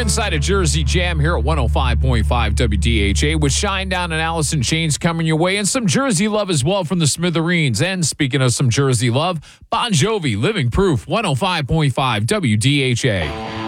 inside of Jersey Jam here at 105.5 WDHA with Shinedown and Allison Chains coming your way, and some Jersey love as well from the Smithereens. And speaking of some Jersey love, Bon Jovi, Living Proof, 105.5 WDHA.